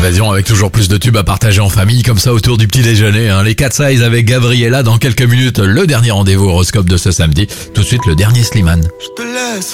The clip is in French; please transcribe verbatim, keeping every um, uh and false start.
Évasion avec toujours plus de tubes à partager en famille comme ça autour du petit déjeuner. Hein. Les Cat Size avec Gabriella dans quelques minutes. Le dernier rendez-vous horoscope de ce samedi. Tout de suite le dernier Slimane. Je te laisse.